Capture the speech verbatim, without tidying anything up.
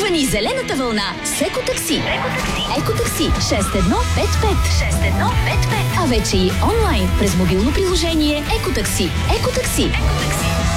Звъни зелената вълна с Екотакси. Екотакси шест едно пет пет. шест едно пет пет. А вече и онлайн през мобилно приложение Екотакси. Екотакси. Екотакси.